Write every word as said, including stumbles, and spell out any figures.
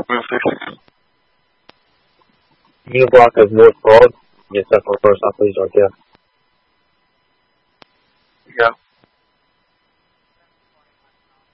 Uniblock of North Broad. Yes, that's where first off, please, right there.